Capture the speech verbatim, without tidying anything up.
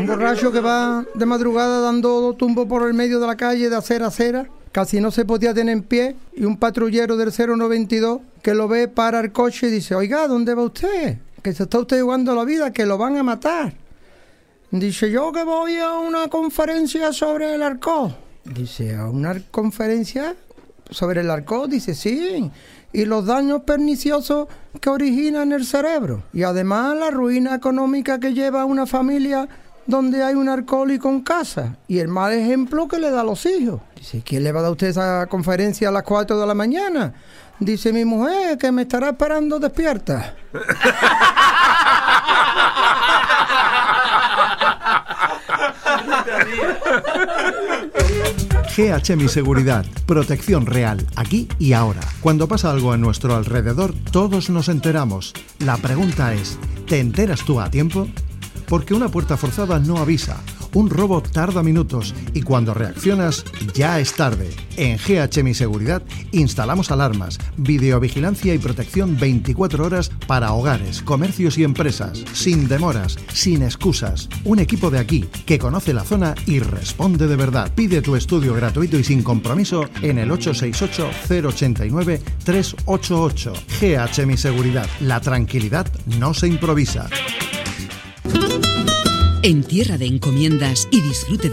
Un borracho que va de madrugada dando tumbos por el medio de la calle de acera a acera, casi no se podía tener en pie, y un patrullero del cero noventa y dos que lo ve, para el coche y dice: oiga, ¿dónde va usted? Que se está usted jugando la vida, que lo van a matar. Dice: yo que voy a una conferencia sobre el alcohol. Dice: ¿a una conferencia sobre el alcohol? Dice: sí, y los daños perniciosos que origina en el cerebro, y además la ruina económica que lleva a una familia donde hay un alcohólico en casa, y el mal ejemplo que le da a los hijos. Dice: ¿quién le va a dar a usted esa conferencia a las cuatro de la mañana? Dice: mi mujer, que me estará esperando despierta. G H Mi Seguridad, protección real, aquí y ahora. Cuando pasa algo a nuestro alrededor, todos nos enteramos. La pregunta es, ¿te enteras tú a tiempo? Porque una puerta forzada no avisa, un robo tarda minutos y cuando reaccionas ya es tarde. En G H Mi Seguridad instalamos alarmas, videovigilancia y protección veinticuatro horas para hogares, comercios y empresas, sin demoras, sin excusas. Un equipo de aquí que conoce la zona y responde de verdad. Pide tu estudio gratuito y sin compromiso en el ocho seis ocho, cero ocho nueve, tres ocho ocho. G H Mi Seguridad, la tranquilidad no se improvisa. En tierra de encomiendas y disfrute